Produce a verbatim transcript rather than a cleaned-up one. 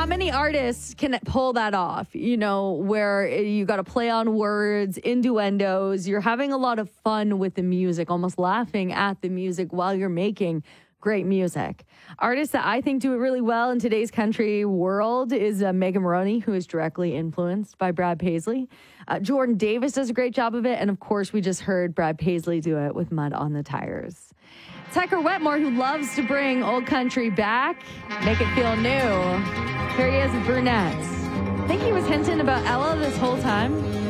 Not many artists can pull that off, you know, where you got to play on words, innuendos. You're having a lot of fun with the music, almost laughing at the music while you're making great music. Artists that I think do it really well in today's country world is uh, Megan Moroney, who is directly influenced by Brad Paisley. Uh, Jordan Davis does a great job of it. And of course, we just heard Brad Paisley do it with Mud on the Tires. Tucker Wetmore, who loves to bring old country back, make it feel new. Here he is with Brunettes. I think he was hinting about Ella this whole time.